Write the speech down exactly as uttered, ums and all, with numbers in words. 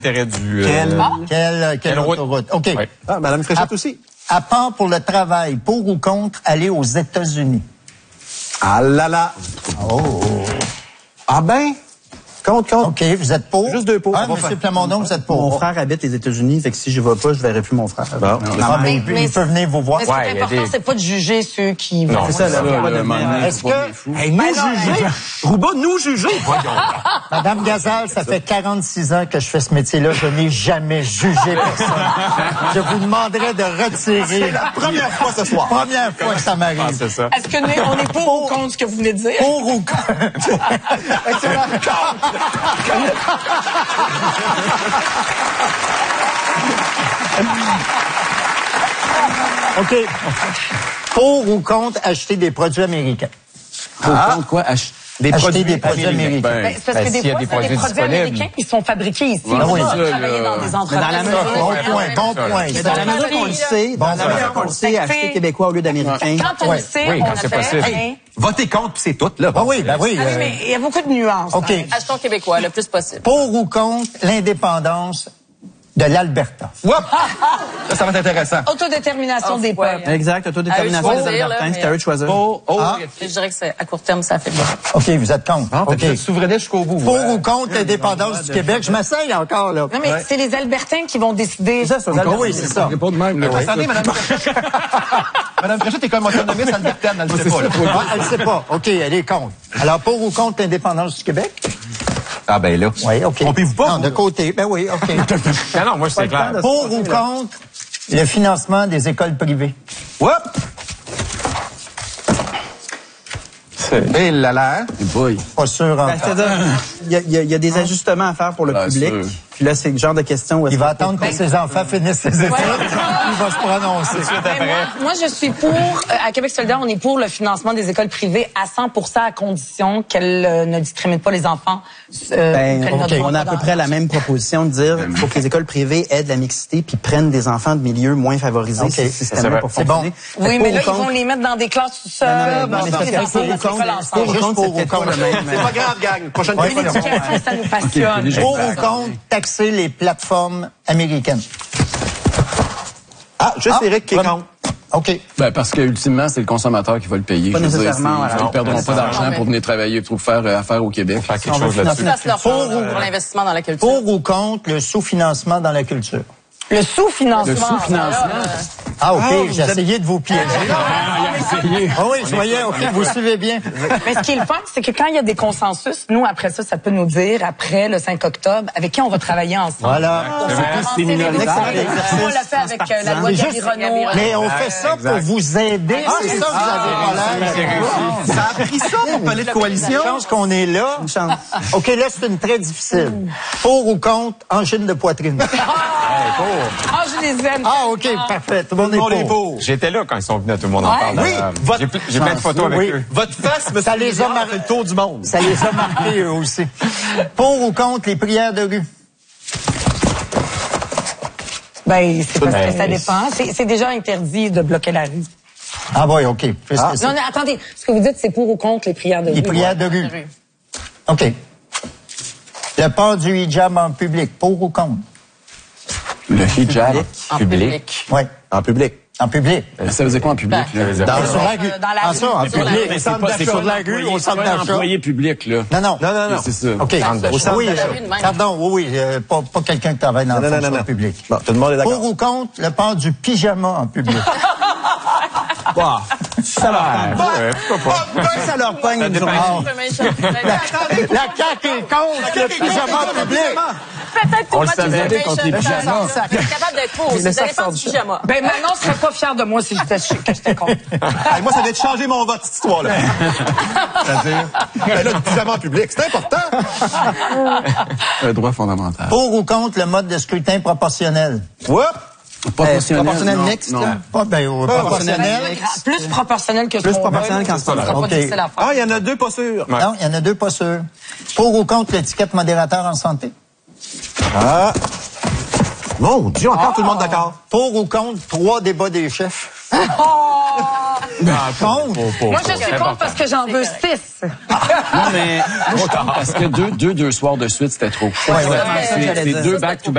Intérêt du... Quelle, euh, quelle, quelle autoroute? OK. Oui. Ah, Mme Fréchette aussi. À part pour le travail, pour ou contre aller aux États-Unis? Ah là là. Oh. Ah ben, compte, compte. OK, vous êtes pour? Juste deux pour. Ah, M. Plamondon, vous êtes pour. Mon frère habite les États-Unis, fait que si je vais pas, je verrai plus mon frère. Bon. Ah, mais, il, mais- il peut venir vous voir. Mais ce qui Ouais, est il y a important, des- c'est pas de juger ceux qui vont. Non, C'est ça, là. là, pas là, de man, Est-ce que, Hey, nous juger. Rouba, nous juger. Voyons. Madame Gazal, ça fait quarante-six ans que je fais ce métier-là, je n'ai jamais jugé personne. Je vous demanderai de retirer. C'est la première fois ce soir. Première fois que ça Ah, m'arrive. c'est ça. Est-ce que nous, on est pour ou contre ce que vous venez de dire? Pour ou contre? OK. Pour ou contre acheter des produits américains? Pour contre quoi? Ach- Des acheter produits des produits américains. Ben, Ben, c'est parce ben, que des s'il y a fois, des c'est des produits produits disponibles. américains qui sont fabriqués ici. Voilà, Ils oui, vont ça, travailler là. dans des dans la entreprises. mesure- Bon point, bon point. Mais dans la mesure qu'on le sait, dans la mesure qu'on le sait, acheter québécois au lieu d'américain. Quand on Ouais. le sait, Oui, on quand le c'est fait. possible. Hein. Votez contre, puis c'est tout, là. Ah oui, ben oui. Ah oui, euh, mais il y a beaucoup de nuances. OK. hein. Achetons québécois le plus possible. Pour ou contre l'indépendance de l'Alberta? Whoop! Ça, ça va être intéressant. Autodétermination Oh, des ouais. peuples. Exact, autodétermination À eux de des choisir, Albertains, là, c'est à eux de choisir. Oh, oh. Ah. Je dirais que c'est à court terme, ça fait bien. OK, vous êtes contre. Ah, OK. Vous êtes souverainiste jusqu'au bout. Pour Ouais. ou contre l'indépendance du Québec? Je m'essaye encore, là. Non, mais c'est les Albertains qui vont décider. C'est ça, c'est aux Ah Albertains. oui, c'est ça. Pas de même, là. Attendez, Mme Fréchette. Mme Fréchette est comme autonomiste albertaine, elle ne sait pas, là. Ah, elle sait pas. OK, elle est contre. Alors, pour ou contre l'indépendance du Québec? Ah ben là. Oui, OK. Trompez-vous pas, Non, vous, de là. côté. Ben oui, OK. Non, non, moi, c'est clair. Pour ou contre le financement des écoles privées? Whoop! C'est- Et là là. Boy. Pas sûr Ben, encore. C'est-à-dire, il y, a- il y a- il y a des ajustements à faire pour le Bien public. sûr. Puis là, c'est le genre de question où est-ce Il va qu'on- attendre que ses enfants finissent ses études. Il va se prononcer. Ben, moi, moi, je suis pour, euh, à Québec solidaire, on est pour le financement des écoles privées à cent pour cent à condition qu'elles euh, ne discriminent pas les enfants. euh, Ben, prennent notre OK. droit On a à peu dans- près la même proposition de dire qu'il faut que les écoles privées aident la mixité puis prennent des enfants de milieux moins favorisés. OK. C'est C'est système pour c'est bon. fonctionner. Fait Oui, que mais pour là, ou ils vont contre- les mettre dans des classes tout Non, seuls. non, non, dans mais des c'est enfants pour ou de l'école contre, ensemble. pour ou Juste contre, pour c'est ou peut-être pas contre. le même. C'est pas grave, gang. Prochaine Ouais, question. L'éducation, ça nous passionne. Pour ou contre taxer les plateformes américaines? Ah, juste Ah, Éric qui est comme- contre. OK. Ben, parce que ultimement, c'est le consommateur qui va le payer. Pas Je veux dire, nécessairement, c'est- voilà. Ils ne perdront pas d'argent mais- pour venir travailler ou faire euh, affaire au Québec. Faire quelque On va chose là-dessus. financer Fasse leur Pour chance ou- pour l'investissement dans la culture. Pour ou contre le sous-financement dans la culture? Le sous-financement. Le sous-financement. Ah, OK, Ah, vous j'ai êtes- essayé de vous piéger. Ah oui, je voyais, OK, vous suivez bien. Mais ce qui est le fun, c'est que quand il y a des consensus, nous, après ça, ça peut nous dire, après le cinq octobre, avec qui on va travailler ensemble. Voilà. Pour faire avancer les minoritaires, dossiers. l'exercice On l'a fait avec euh, la loi C'est de juste- Renault. Mais on fait ça pour vous aider. C'est ça que vous avez pas l'air. Ça a pris ça pour parler de coalition. Je pense qu'on est là. Une chance. OK, là, c'est une très difficile. Pour ou contre angine de poitrine? Ah, je les aime. Ah, OK, parfait. Tout le monde Tout le monde est est pour. pour. J'étais là quand ils sont venus, tout le monde en Ouais. parle. Oui, d'ailleurs. votre- J'ai ple- J'ai plein de photos avec Oui. eux. Votre face, me Ça les a mar- fait le tour du monde. Ça les a marqués, eux aussi. Pour ou contre les prières de rue? Ben, c'est parce que Ben, ça dépend. C'est c'est déjà interdit de bloquer la rue. Ah oui, OK. Puisque c'est- Non, non, attendez. Ce que vous dites, c'est pour ou contre les prières de rue. Les prières de rue. OK. Le port du hijab en public, pour ou contre? Le hijab. En public. Oui, En public. en public. Ça veut dire quoi en public? Ben, là? Dans- Et sur la rue. Euh, dans la Ah, rue. ça, en Sur la public. rue. Au Mais centre c'est pas, c'est d'achat pas de la un rue, employé- au centre c'est pas un d'achat. employé public, là. Non, non. Non, non, non. C'est ça. OK. Au centre Oui, d'achat. euh, pardon, oui, oui, euh, pas, pas quelqu'un qui travaille dans Non, la non, non, fonction non. publique. Bon, tout le monde est d'accord. Pour ou contre le port du pyjama en public? Bah, Ça leur pogne. Ouais, pourquoi pas? Ben, ça leur pogne une journée. La C A Q est contre le pyjama en public. Peut-être pour On le votre savait. information, Contre les pyjamas. vous êtes capable d'être faux. Vous le allez sac faire sort du du pyjama. Ben, Manon serait pas fière de moi si j'étais que j'étais contre. Hey, moi, ça vient de changer mon vote, cette histoire-là. C'est-à-dire, ben là, le pyjama en public, c'est important. Un droit fondamental. Pour ou contre le mode de scrutin proportionnel? Whoop! Proportionnel, proportionnel non, mixte, non. là? Pas ben, au proportionnel. Plus proportionnel que ce Plus qu'on proportionnel veut. qu'en ce moment. Ça sera pas OK. difficile à faire. Ah, il y en a deux pas sûrs. Ouais. Non, il y en a deux pas sûrs. Pour ou contre l'étiquette modérateur en santé? Ah. Mon Dieu, encore tout le monde d'accord. Pour ou contre trois débats des chefs? Contre? Moi, je suis contre parce que j'en veux six. Non, mais moi, je pense parce que deux, deux, deux soirs de suite, c'était trop. ouais, C'est- c'est ça que j'allais C'est dire. deux back-to-back.